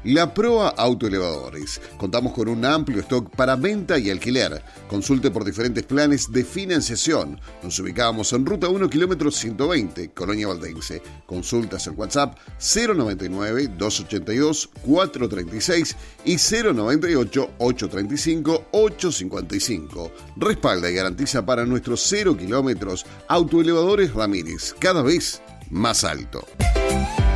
La Proa Autoelevadores. Contamos con un amplio stock para venta y alquiler. Consulte por diferentes planes de financiación. Nos ubicamos en Ruta 1, kilómetro 120, Colonia Valdense. Consultas en WhatsApp 099-282-436 y 098-835-855. Respalda y garantiza para nuestros 0 kilómetros Autoelevadores Ramírez, cada vez más alto.